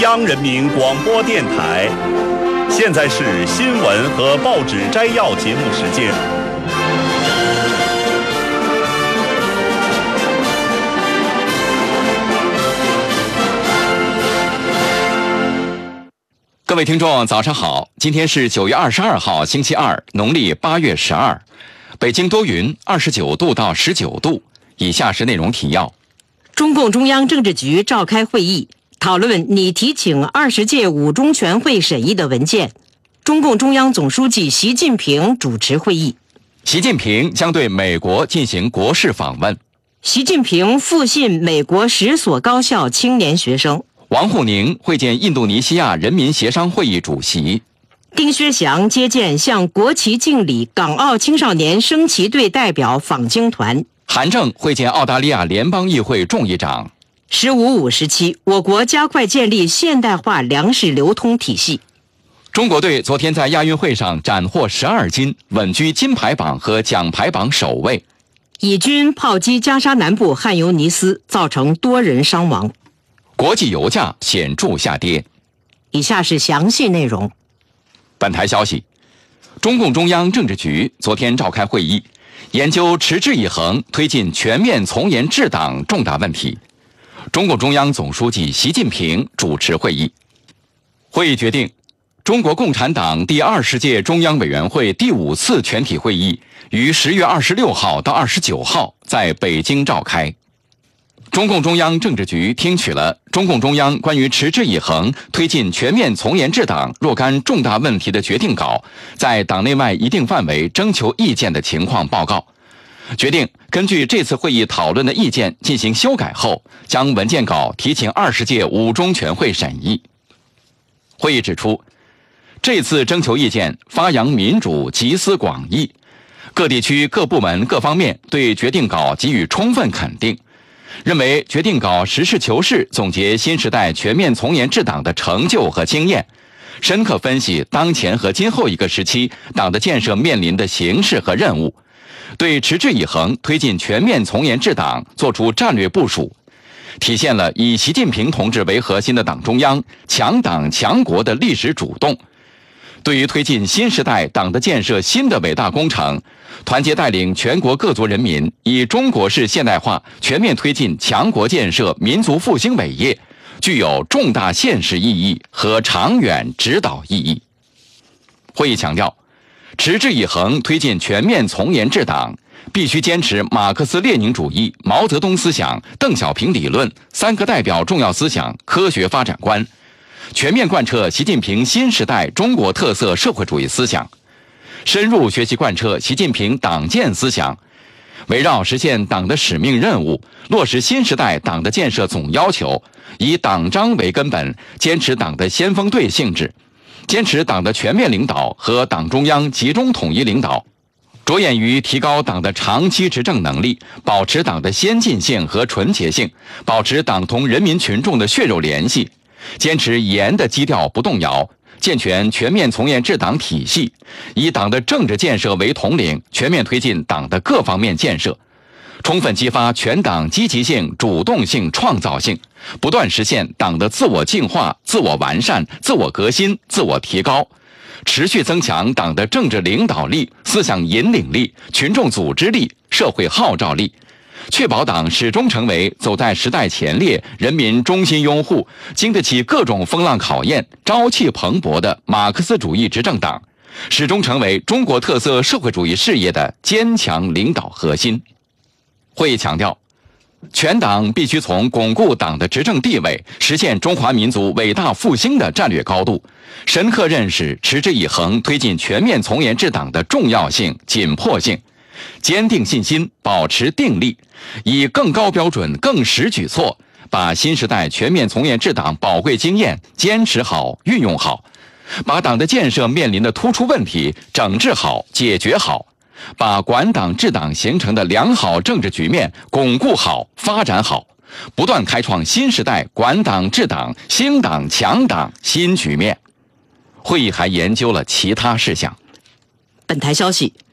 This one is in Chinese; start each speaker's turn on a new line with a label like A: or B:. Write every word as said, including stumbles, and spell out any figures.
A: 央人民广播电台，现在是新闻和报纸摘要节目时间。
B: 各位听众，早上好！今天是九月二十二号，星期二，农历八月十二。北京多云，二十九度到十九度。以下是内容提要：
C: 中共中央政治局召开会议，讨论拟提请二十届五中全会审议的文件。中共中央总书记习近平主持会议。
B: 习近平将对美国进行国事访问。
C: 习近平复信美国十所高校青年学生。
B: 王沪宁会见印度尼西亚人民协商会议主席。
C: 丁薛祥接见向国旗敬礼港澳青少年升旗队代表访京团。
B: 韩正会见澳大利亚联邦议会众议长。
C: 十五五时期，我国加快建立现代化粮食流通体系。
B: 中国队昨天在亚运会上斩获十二金，稳居金牌榜和奖牌榜首位。
C: 以军炮击加沙南部汉尤尼斯，造成多人伤亡。
B: 国际油价显著下跌。
C: 以下是详细内容。
B: 本台消息，中共中央政治局昨天召开会议，研究持之以恒推进全面从严治党重大问题。中共中央总书记习近平主持会议。会议决定，中国共产党第二十届中央委员会第五次全体会议于十月二十六号到二十九号在北京召开。中共中央政治局听取了中共中央关于持之以恒推进全面从严治党若干重大问题的决定稿，在党内外一定范围征求意见的情况报告，决定根据这次会议讨论的意见进行修改后，将文件稿提请二十届五中全会审议。会议指出，这次征求意见发扬民主，集思广益，各地区各部门各方面对决定稿给予充分肯定，认为决定稿实事求是总结新时代全面从严治党的成就和经验，深刻分析当前和今后一个时期党的建设面临的形势和任务，对持之以恒推进全面从严治党作出战略部署，体现了以习近平同志为核心的党中央强党强国的历史主动。对于推进新时代党的建设新的伟大工程，团结带领全国各族人民以中国式现代化全面推进强国建设民族复兴伟业，具有重大现实意义和长远指导意义。会议强调，持之以恒推进全面从严治党，必须坚持马克思列宁主义、毛泽东思想、邓小平理论、三个代表重要思想科学发展观，全面贯彻习近平新时代中国特色社会主义思想，深入学习贯彻习近平党建思想，围绕实现党的使命任务，落实新时代党的建设总要求，以党章为根本，坚持党的先锋队性质，坚持党的全面领导和党中央集中统一领导，着眼于提高党的长期执政能力，保持党的先进性和纯洁性，保持党同人民群众的血肉联系，坚持严的基调不动摇，健全全面从严治党体系，以党的政治建设为统领，全面推进党的各方面建设，充分激发全党积极性、主动性、创造性，不断实现党的自我净化、自我完善、自我革新、自我提高，持续增强党的政治领导力、思想引领力、群众组织力、社会号召力，确保党始终成为走在时代前列、人民衷心拥护、经得起各种风浪考验、朝气蓬勃的马克思主义执政党，始终成为中国特色社会主义事业的坚强领导核心。会议强调，全党必须从巩固党的执政地位、实现中华民族伟大复兴的战略高度，深刻认识持之以恒推进全面从严治党的重要性、紧迫性，坚定信心，保持定力，以更高标准、更实举措，把新时代全面从严治党宝贵经验坚持好、运用好，把党的建设面临的突出问题整治好、解决好，把管党治党形成的良好政治局面巩固好、发展好，不断开创新时代管党治党、兴党强党新局面。会议还研究了其他事项。
C: 本台消息，